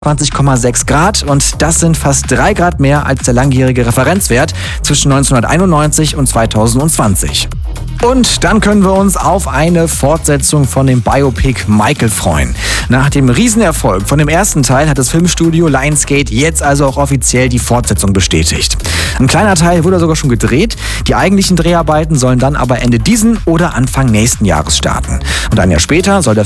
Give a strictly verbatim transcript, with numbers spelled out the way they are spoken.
zwanzig Komma sechs Grad und das sind fast drei Grad mehr als der langjährige Referenzwert zwischen neunzehnhunderteinundneunzig und zweitausendzwanzig. Und dann können wir uns auf eine Fortsetzung von dem Biopic Michael freuen. Nach dem Riesenerfolg von dem ersten Teil hat das Filmstudio Lionsgate jetzt also auch offiziell die Fortsetzung bestätigt. Ein kleiner Teil wurde sogar schon gedreht. Die eigentlichen Dreharbeiten sollen dann aber Ende diesen oder Anfang nächsten Jahres starten. Und ein Jahr später soll der